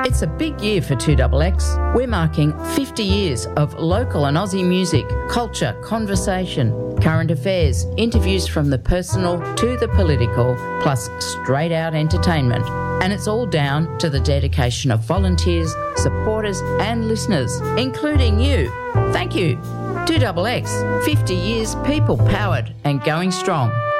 It's a big year for 2XX. We're marking 50 years of local and Aussie music, culture, conversation, current affairs, interviews from the personal to the political, plus straight out entertainment. And it's all down to the dedication of volunteers, supporters and listeners, including you. Thank you. 2XX, 50 years people-powered and going strong.